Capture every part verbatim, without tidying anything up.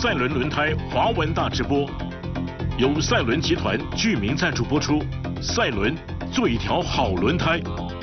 赛伦轮胎华文大直播，由赛伦集团居民赞助播出。赛伦做一条好轮胎。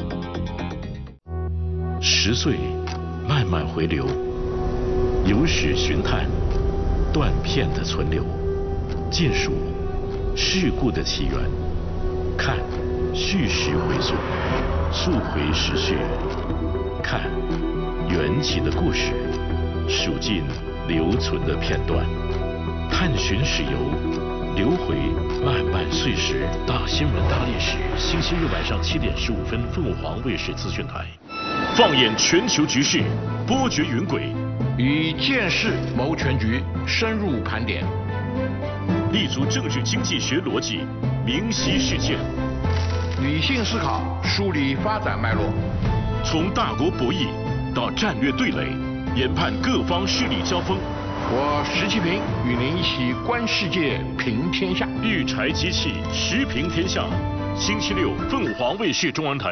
十岁慢慢回流，有史寻探，断片的存留，见数事故的起源，看叙事回溯，溯回时序，看缘起的故事，数尽留存的片段，探寻史游，留回漫漫岁时。大新闻大历史，星期日晚上七点十五分，凤凰卫视资讯台，放眼全球局势，波谲云轨， 以见识谋全局，深入盘点， 立足政治经济学逻辑，明晰事件， 理性思考，梳理发展脉络， 从大国博弈到战略对垒，研判各方势力交锋。 我石其平与您一起观世界，评天下。 育才机器，时评天下。星期六，凤凰卫视中文台。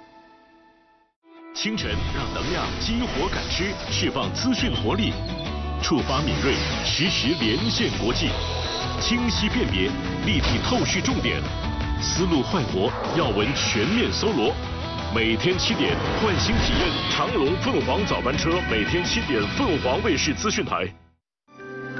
清晨，让能量激活感知，释放资讯活力，触发敏锐，实时连线国际，清晰辨别，立体透视重点，思路焕活，要闻全面搜罗。每天七点，换新体验长隆凤凰早班车，每天七点，凤凰卫视资讯台。